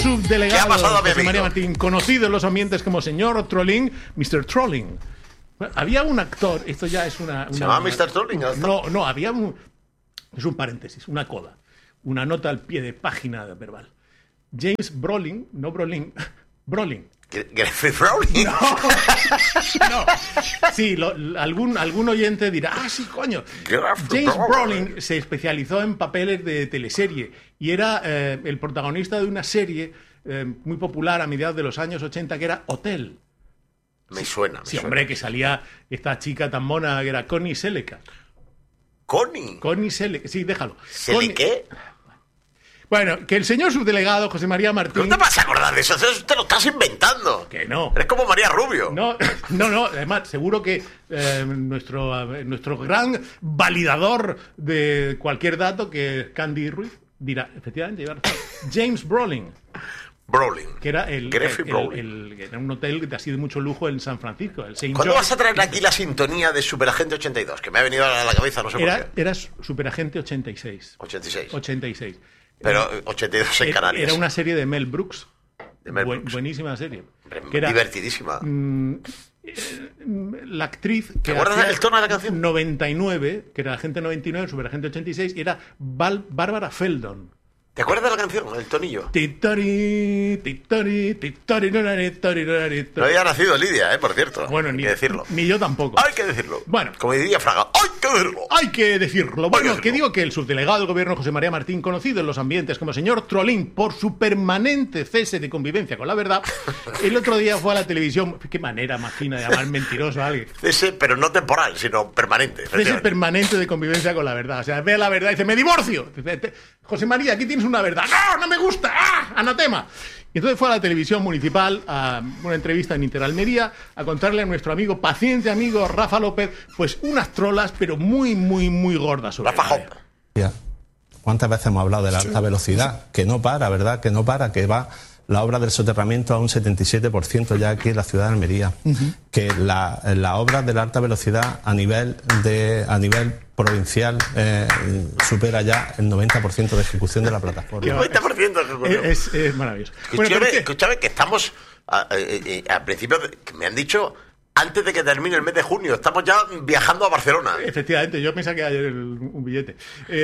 Subdelegado ¿Qué ha pasado a mi José amigo? María Martín, conocido en los ambientes como señor Trolling, Mr. Trolling. Bueno, había un actor, esto ya es una ¿Se llama Mr. Trolling? No, había un... Es un paréntesis, una coda. Una nota al pie de página verbal. James Brolin, no Brolin, Brolin. ¿Griffith Browning? No. Sí, algún oyente dirá, sí, coño. James Brolin se especializó en papeles de teleserie y era el protagonista de una serie muy popular a mediados de los años 80 que era Hotel. Me suena. Sí, hombre, que salía esta chica tan mona que era Connie Sellecca. Connie Sellecca, sí, déjalo. ¿Qué? Bueno, que el señor subdelegado José María Martín... ¿No te vas a acordar de eso? Eso te lo estás inventando. Que no. Eres como María Rubio. No. Además, seguro que nuestro gran validador de cualquier dato, que es Candy Ruiz, dirá, efectivamente, lleva razón. James Brolin. Brolin. Que era Brolin. era un hotel de así de mucho lujo en San Francisco. El St. ¿Cuándo George. vas a traer aquí la sintonía de Superagente 82? Que me ha venido a la cabeza, no sé por qué. Era Superagente 86. 86. Pero 82 en Canarias. Era una serie de Mel Brooks. De Mel Brooks. Buenísima serie. Que era divertidísima. La actriz que ¿te acuerdas del tono de la canción? 99, que era Agente 99, Superagente 86, y era Bárbara Feldon. ¿Te acuerdas de la canción? El tonillo. No había nacido Lidia, por cierto. Bueno, hay que decirlo. Ni yo tampoco. Hay que decirlo. Bueno. Como diría Fraga, hay que decirlo. Hay que decirlo. Bueno, que digo que el subdelegado del gobierno José María Martín, conocido en los ambientes como señor Trolín por su permanente cese de convivencia con la verdad, el otro día fue a la televisión. Qué manera más fina de llamar mentiroso a alguien. Cese, pero no temporal, sino permanente. Cese permanente de convivencia con la verdad. O sea, ve la verdad y dice, me divorcio. José María, aquí tienes una verdad. ¡No me gusta! ¡Ah! ¡Anatema! Y entonces fue a la televisión municipal a una entrevista en Interalmería a contarle a nuestro amigo, paciente amigo Rafa López, pues unas trolas, pero muy, muy, muy gordas sobre Rafa López. ¿Cuántas veces hemos hablado de la alta velocidad? Que no para, ¿verdad? Que no para, que va la obra del soterramiento a un 77% ya aquí en la ciudad de Almería. Que la obra de la alta velocidad a nivel provincial supera ya el 90% de ejecución de la plataforma. El 90% de ejecución. Es maravilloso. Escúchame, que estamos al principio, que me han dicho antes de que termine el mes de junio, estamos ya viajando a Barcelona. Efectivamente, yo pensaba que ayer un billete.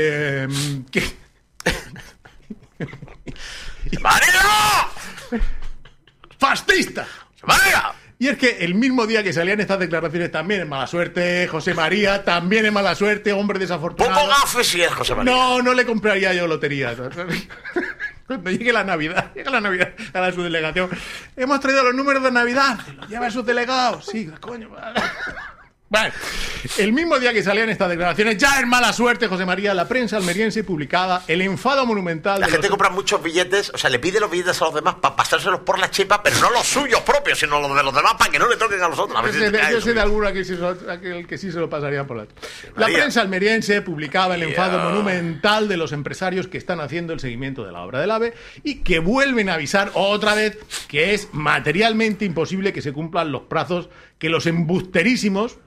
¡María! ¡Fascista! ¡María! Y es que el mismo día que salían estas declaraciones, también en mala suerte, José María, también en mala suerte, hombre desafortunado. Poco gafe si es José María. No le compraría yo lotería. Cuando llegue la Navidad a la subdelegación, hemos traído los números de Navidad, lleva a sus delegados. Sí, coño. Bueno, el mismo día que salían estas declaraciones, ya en mala suerte, José María, la prensa almeriense publicaba el enfado monumental. La gente compra muchos billetes, o sea, le pide los billetes a los demás para pasárselos por la chepa, pero no los suyos propios, sino los de los demás para que no le toquen a los otros. Yo sé de alguno que sí se lo pasaría por la... La prensa almeriense publicaba el enfado monumental de los empresarios que están haciendo el seguimiento de la obra del AVE y que vuelven a avisar otra vez que es materialmente imposible que se cumplan los plazos que los embusterísimos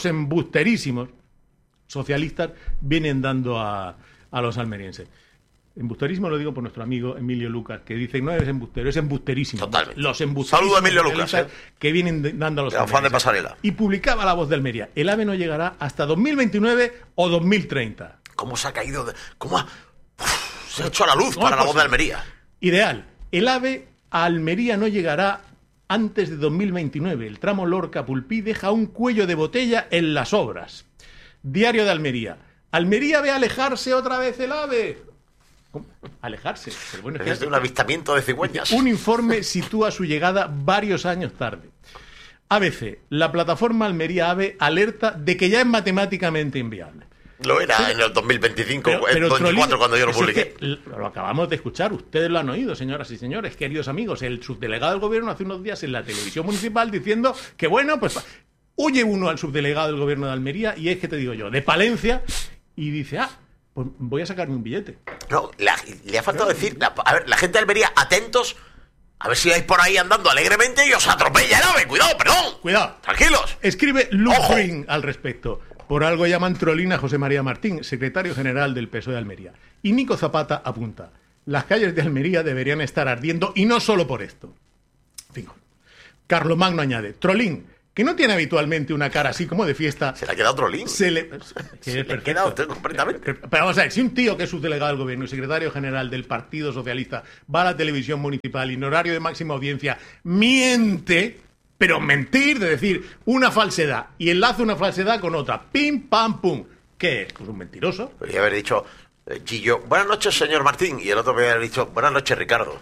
socialistas vienen dando a los almerienses. Embusterismo lo digo por nuestro amigo Emilio Lucas, que dice no es embustero, es embusterísimo. Totalmente. Los embusterísimos. Saludo a Emilio Lucas, que vienen dando a los almerienses. Fan de pasarela. Y publicaba La Voz de Almería. El AVE no llegará hasta 2029 o 2030. ¿Cómo se ha caído? Se ha hecho a la luz para La Voz de Almería. Ideal. El AVE a Almería no llegará antes de 2029. El tramo Lorca-Pulpí deja un cuello de botella en las obras. Diario de Almería. Almería ve alejarse otra vez el AVE. ¿Cómo? Alejarse. Pero bueno, es de un avistamiento de cigüeñas. Un informe sitúa su llegada varios años tarde. ABC. La plataforma Almería AVE alerta de que ya es matemáticamente inviable. Lo era en el 2025, pero 24 cuando yo lo publiqué. Es que lo acabamos de escuchar, ustedes lo han oído, señoras y señores, queridos amigos. El subdelegado del gobierno hace unos días en la televisión municipal diciendo que, bueno, pues huye uno al subdelegado del gobierno de Almería y es que te digo yo, de Palencia, y dice, pues voy a sacarme un billete. No, le ha faltado decir, a ver, la gente de Almería, atentos, a ver si vais por ahí andando alegremente y os atropella el AVE. Cuidado, perdón. Cuidado. Tranquilos. Escribe Luke Green al respecto. Por algo llaman trolín a José María Martín, secretario general del PSOE de Almería. Y Nico Zapata apunta, las calles de Almería deberían estar ardiendo, y no solo por esto. Fijo. Carlomagno añade, Trollín, que no tiene habitualmente una cara así como de fiesta... Se le ha quedado Trollín. Se le ha quedado completamente. Pero vamos a ver, si un tío que es subdelegado del gobierno y secretario general del Partido Socialista va a la televisión municipal y en horario de máxima audiencia miente, pero mentir, de decir una falsedad y enlaza una falsedad con otra, pim, pam, pum, ¿qué es? Pues un mentiroso. Podría haber dicho, Gillo, buenas noches, señor Martín, y el otro podría haber dicho, buenas noches, Ricardo.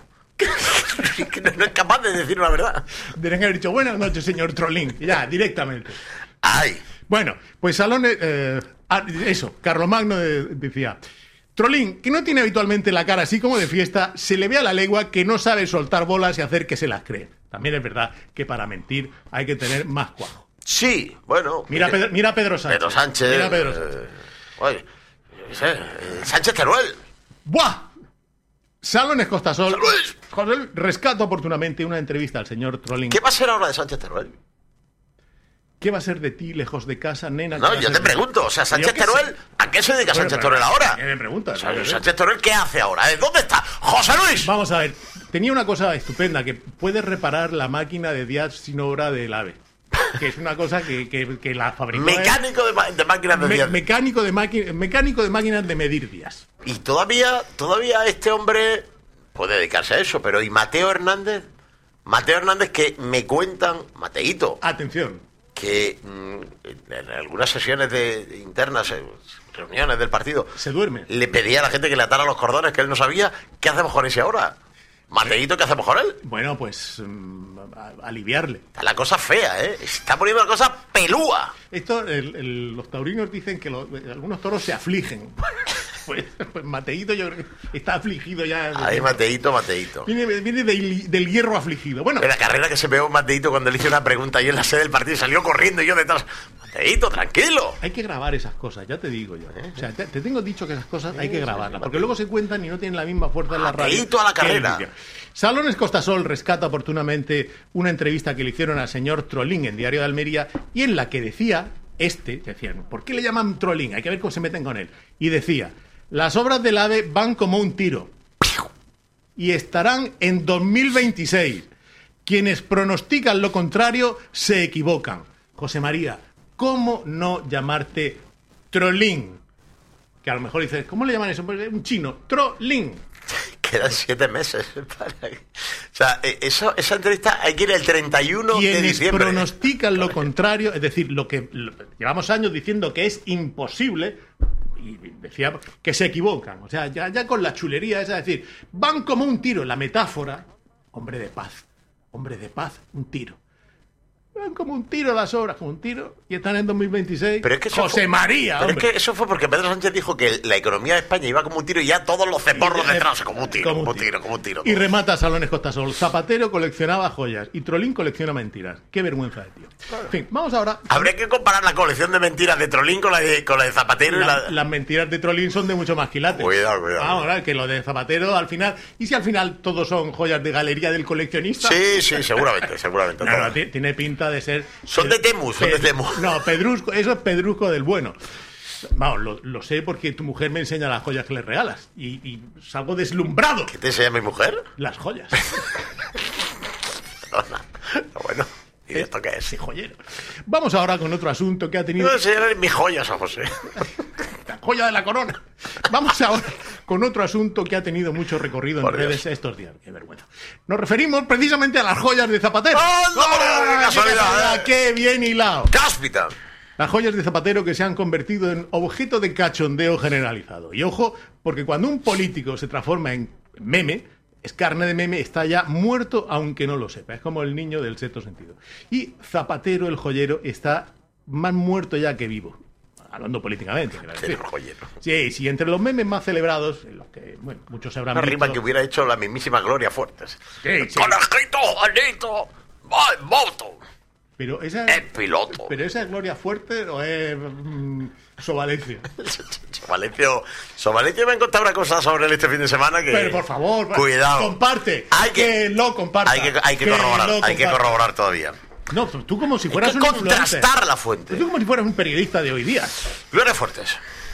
No es capaz de decir la verdad. Deberían haber dicho, buenas noches, señor Trollín, ya, directamente. ¡Ay! Bueno, pues Salones... eso, Carlomagno decía... Trollín, que no tiene habitualmente la cara así como de fiesta, se le ve a la legua que no sabe soltar bolas y hacer que se las cree. También es verdad que para mentir hay que tener más cuajo. Sí, bueno... Mira a Pedro Sánchez. Pedro Sánchez. Mira a Pedro Sánchez. Oye, Sánchez Teruel. ¡Buah! Salones Costasol. Luis. José Luis, rescato oportunamente una entrevista al señor Trollín. ¿Qué va a ser ahora de Sánchez Teruel? ¿Qué va a ser de ti lejos de casa, nena? No, yo te pregunto, o sea, Sánchez Teruel, ¿a qué se dedica Sánchez Teruel ahora? ¿Qué me preguntas? Sánchez Teruel, ¿qué hace ahora? ¿Dónde está? ¡José Luis! Vamos a ver, tenía una cosa estupenda, que puedes reparar la máquina de Díaz sin obra del AVE. Que es una cosa que la fabricó. Mecánico de máquinas de Díaz. Mecánico de máquinas de medir días. Y todavía este hombre puede dedicarse a eso, pero ¿y Mateo Hernández? Mateo Hernández, que me cuentan, Mateíto, atención, que en algunas sesiones internas, reuniones del partido, se duerme. Le pedía a la gente que le atara los cordones, que él no sabía. ¿Qué hacemos con ese ahora? Mateíto, ¿qué hacemos con él? Bueno, pues aliviarle. Está la cosa fea, ¿eh? Se está poniendo la cosa pelúa. Esto, los taurinos dicen que algunos toros se afligen. Pues Mateíto yo creo que está afligido ya. Ay, Mateíto. Viene del hierro afligido. Bueno, en la carrera que se pegó Mateíto cuando le hice una pregunta ahí en la sede del partido, salió corriendo y yo detrás. Mateíto, tranquilo. Hay que grabar esas cosas, ya te digo yo. O sea, te tengo dicho que esas cosas hay que grabarlas, porque luego se cuentan y no tienen la misma fuerza en la radio. Mateíto a la carrera. Salones Costasol rescata oportunamente una entrevista que le hicieron al señor Trollín en Diario de Almería y en la que decían, ¿por qué le llaman Trollín? Hay que ver cómo se meten con él. Y decía, las obras del AVE van como un tiro y estarán en 2026. Quienes pronostican lo contrario se equivocan. José María, ¿cómo no llamarte Trollín? Que a lo mejor dices, ¿cómo le llaman eso? Pues un chino, Trollín. Quedan 7 meses para... O sea, esa entrevista hay que ir el 31 de diciembre. Quienes pronostican lo contrario, es decir, lo que llevamos años diciendo que es imposible, y decía que se equivocan. O sea, ya con la chulería esa, es decir, van como un tiro. La metáfora, hombre de paz, un tiro. Van como un tiro las obras, como un tiro, y están en 2026. Pero es que José María, pero hombre. Es que eso fue porque Pedro Sánchez dijo que la economía de España iba como un tiro y ya todos los ceporros detrás, como un tiro. Y remata Salones Costasol. Zapatero coleccionaba joyas y Trollín colecciona mentiras. Qué vergüenza de tío. En fin, vamos ahora... Habría que comparar la colección de mentiras de Trollín con la de Zapatero. Las mentiras de Trollín son de mucho más quilates. Cuidado. Vamos a ver, que lo de Zapatero al final... ¿Y si al final todos son joyas de galería del coleccionista? Sí, seguramente. No, tiene pinta de ser... Son de Temu. No, Pedrusco, eso es Pedrusco del bueno. Vamos, lo sé porque tu mujer me enseña las joyas que le regalas y salgo deslumbrado. ¿Qué te enseña mi mujer? Las joyas. Bueno, ¿y esto qué es? Sí, joyero. Vamos ahora con otro asunto que ha tenido... No enseñaré mis joyas a José. La joya de la corona. Vamos ahora con otro asunto que ha tenido mucho recorrido en redes estos días. Qué vergüenza. Nos referimos precisamente a las joyas de Zapatero. ¡Oh, casualidad! ¡Qué bien hilado! ¡Cáspita! Las joyas de Zapatero que se han convertido en objeto de cachondeo generalizado. Y ojo, porque cuando un político se transforma en meme, es carne de meme, está ya muerto aunque no lo sepa. Es como el niño del sexto sentido. Y Zapatero, el joyero, está más muerto ya que vivo. Hablando políticamente. El joyero. Sí, entre los memes más celebrados, en los que, bueno, muchos se habrán visto... Una rima que hubiera hecho la mismísima Gloria Fuertes. Sí. ¡Conejito, Juanito! ¡Va en moto! Pero esa... ¡El piloto! ¿Pero esa es Gloria Fuerte o es Sovalencio? Sovalencio me ha contado una cosa sobre él este fin de semana que... Pero por favor, cuidado. Comparte. Que lo comparta. Hay que corroborar todavía. No, tú como si fueras un influencer. Contrastar la fuente. Tú como si fueras un periodista de hoy día. Gloria Fuertes.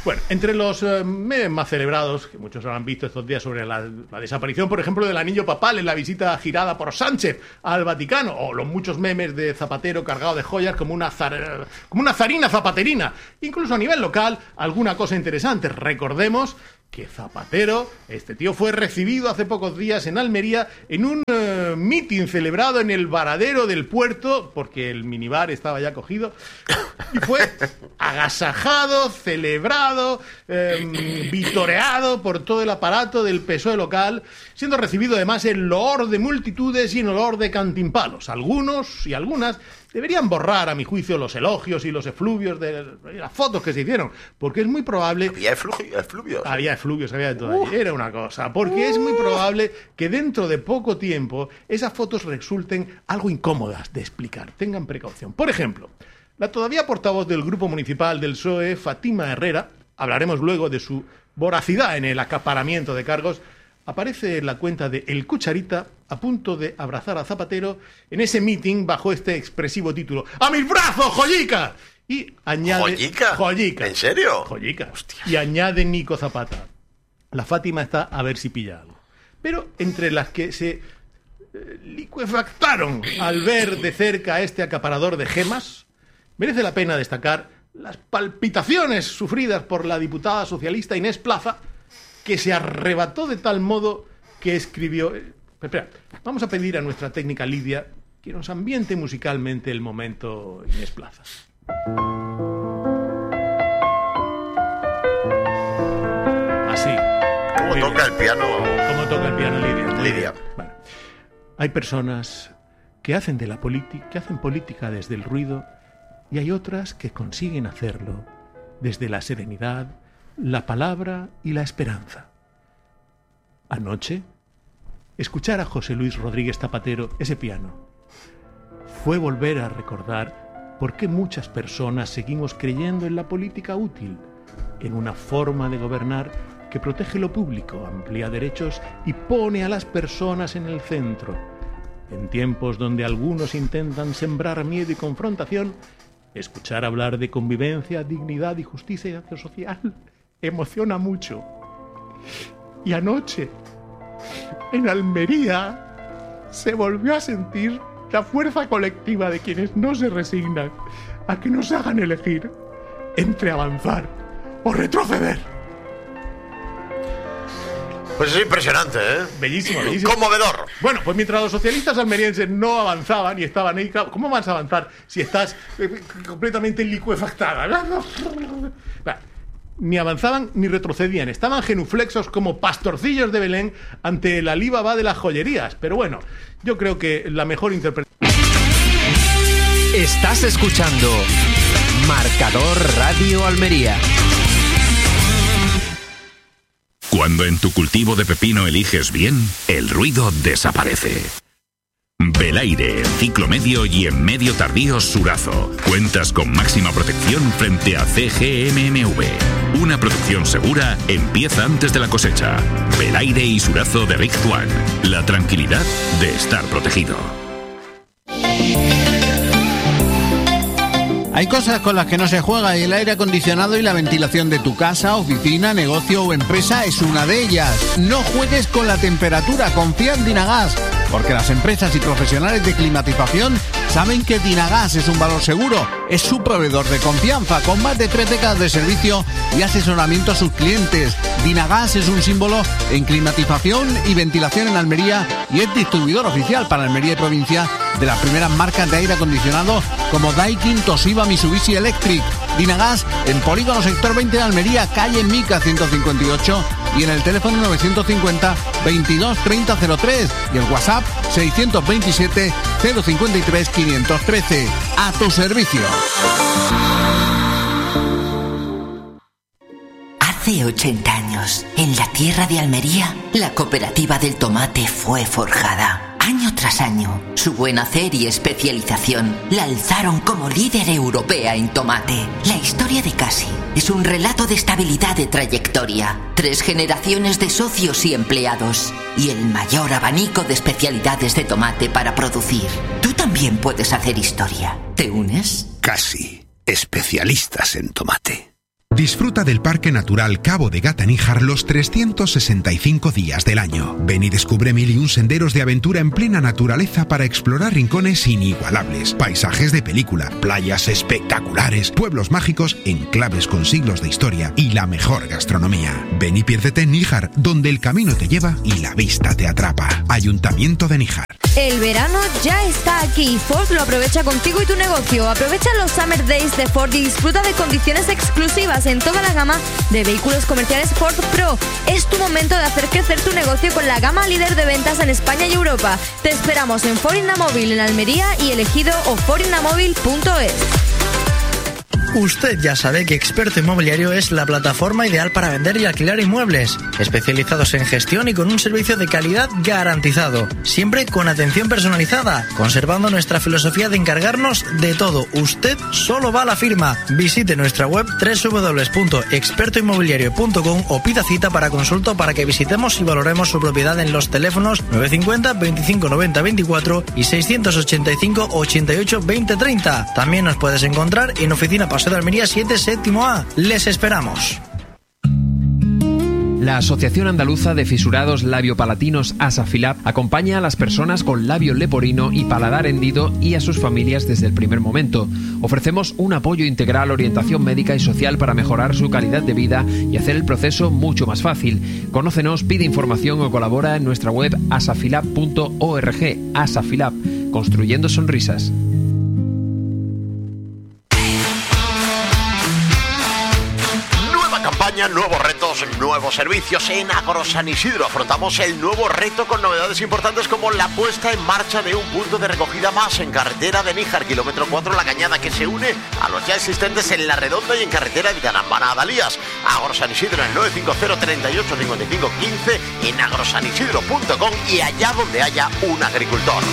Bueno, entre los memes más celebrados, que muchos habrán visto estos días sobre la desaparición, por ejemplo, del anillo papal en la visita girada por Sánchez al Vaticano, o los muchos memes de Zapatero cargado de joyas como una zarina zapaterina. Incluso a nivel local, alguna cosa interesante. Recordemos que Zapatero, este tío, fue recibido hace pocos días en Almería en un meeting celebrado en el varadero del puerto, porque el minibar estaba ya cogido, y fue agasajado, celebrado, vitoreado por todo el aparato del PSOE local, siendo recibido además en loor de multitudes y en olor de cantimpalos. Algunos y algunas deberían borrar, a mi juicio, los elogios y los efluvios de las fotos que se hicieron, porque es muy probable... Había efluvios. Había efluvios, había de todo allí. Era una cosa. Porque es muy probable que dentro de poco tiempo esas fotos resulten algo incómodas de explicar. Tengan precaución. Por ejemplo, la todavía portavoz del Grupo Municipal del PSOE, Fátima Herrera, hablaremos luego de su voracidad en el acaparamiento de cargos, aparece en la cuenta de El Cucharita a punto de abrazar a Zapatero en ese meeting bajo este expresivo título: ¡A mis brazos, joyica! Y añade... ¿Joyica? Joyica. ¿En serio? Joyica. Hostia. Y añade Nico Zapata: la Fátima está a ver si pilla algo. Pero entre las que se licuefactaron al ver de cerca a este acaparador de gemas, merece la pena destacar las palpitaciones sufridas por la diputada socialista Inés Plaza, que se arrebató de tal modo que escribió... Espera, vamos a pedir a nuestra técnica Lidia que nos ambiente musicalmente el momento Inés Plaza. Así. ¿Cómo toca el piano? ¿Cómo toca el piano Lidia? Lidia. Bueno, hay personas que hacen política desde el ruido, y hay otras que consiguen hacerlo desde la serenidad, la palabra y la esperanza. Anoche, escuchar a José Luis Rodríguez Zapatero, ese piano, fue volver a recordar por qué muchas personas seguimos creyendo en la política útil, en una forma de gobernar que protege lo público, amplía derechos y pone a las personas en el centro. En tiempos donde algunos intentan sembrar miedo y confrontación, escuchar hablar de convivencia, dignidad y justicia social emociona mucho. Y anoche, en Almería, se volvió a sentir la fuerza colectiva de quienes no se resignan a que nos hagan elegir entre avanzar o retroceder. Pues es impresionante, ¿eh? Bellísimo, bellísimo. Conmovedor. Bueno, pues mientras los socialistas almerienses no avanzaban y estaban ahí, ¿cómo vas a avanzar si estás completamente licuefactada? Ni avanzaban ni retrocedían. Estaban genuflexos como pastorcillos de Belén ante el Alibaba de las joyerías. Pero bueno, yo creo que la mejor interpretación... Estás escuchando Marcador Radio Almería. Cuando en tu cultivo de pepino eliges bien, el ruido desaparece. Belaire, en ciclo medio y en medio tardío Surazo. Cuentas con máxima protección frente a CGMMV. Una producción segura empieza antes de la cosecha. Belaire y Surazo de Rick Juan. La tranquilidad de estar protegido. Hay cosas con las que no se juega y el aire acondicionado y la ventilación de tu casa, oficina, negocio o empresa es una de ellas. No juegues con la temperatura, confía en Dinagas, porque las empresas y profesionales de climatización saben que Dinagas es un valor seguro. Es su proveedor de confianza, con más de 3 décadas de servicio y asesoramiento a sus clientes. Dinagas es un símbolo en climatización y ventilación en Almería y es distribuidor oficial para Almería y provincia de las primeras marcas de aire acondicionado como Daikin, Toshiba, Mitsubishi Electric. Dinagas en Polígono Sector 20 de Almería, calle Mica 158 y en el teléfono 950 22 30 03 y el WhatsApp 627 053 513. A tu servicio. Hace 80 años, en la tierra de Almería, la cooperativa del tomate fue forjada. Año tras año, su buen hacer y especialización la alzaron como líder europea en tomate. La historia de Casi es un relato de estabilidad de trayectoria, 3 generaciones de socios y empleados y el mayor abanico de especialidades de tomate para producir. Tú también puedes hacer historia. ¿Te unes? Casi, especialistas en tomate. Disfruta del Parque Natural Cabo de Gata Níjar los 365 días del año. Ven y descubre 1001 senderos de aventura en plena naturaleza para explorar rincones inigualables, paisajes de película, playas espectaculares, pueblos mágicos, enclaves con siglos de historia y la mejor gastronomía. Ven y piérdete en Níjar, donde el camino te lleva y la vista te atrapa. Ayuntamiento de Níjar. El verano ya está aquí. Ford lo aprovecha contigo y tu negocio. Aprovecha los Summer Days de Ford y disfruta de condiciones exclusivas en toda la gama de vehículos comerciales Ford Pro. Es tu momento de hacer crecer tu negocio con la gama líder de ventas en España y Europa. Te esperamos en Ford Innamóvil en Almería y Elegido o fordinamóvil.es. Usted ya sabe que Experto Inmobiliario es la plataforma ideal para vender y alquilar inmuebles, especializados en gestión y con un servicio de calidad garantizado, siempre con atención personalizada, conservando nuestra filosofía de encargarnos de todo. Usted solo va a la firma. Visite nuestra web www.expertoinmobiliario.com o pida cita para consulta para que visitemos y valoremos su propiedad en los teléfonos 950 25 90 24 y 685 88 20 30. También nos puedes encontrar en Oficina Paseo de Almería 7, séptimo A. Les esperamos. La Asociación Andaluza de Fisurados Labiopalatinos ASAFILAP acompaña a las personas con labio leporino y paladar hendido y a sus familias desde el primer momento. Ofrecemos un apoyo integral, orientación médica y social para mejorar su calidad de vida y hacer el proceso mucho más fácil. Conócenos, pide información o colabora en nuestra web asafilap.org. ASAFILAP, construyendo sonrisas. Nuevos retos, nuevos servicios. En Agro San Isidro afrontamos el nuevo reto con novedades importantes como la puesta en marcha de un punto de recogida más en carretera de Níjar, kilómetro 4 La Cañada, que se une a los ya existentes en La Redonda y en carretera de Tarambana a Dalías. Agro San Isidro en el 950 38 55 15, en agrosanisidro.com y allá donde haya un agricultor.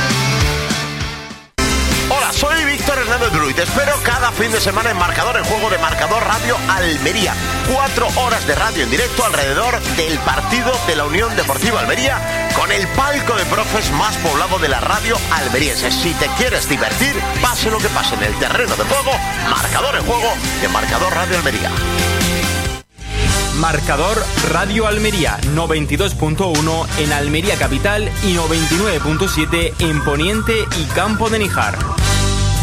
Hola, soy Víctor Hernández Bru y te espero cada fin de semana en Marcador, el juego de Marcador Radio Almería. 4 horas de radio en directo alrededor del partido de la Unión Deportiva Almería, con el palco de profes más poblado de la radio almeriense. Si te quieres divertir, pase lo que pase en el terreno de juego, Marcador, el juego de Marcador Radio Almería. Marcador Radio Almería, 92.1 en Almería Capital y 99.7 en Poniente y Campo de Níjar.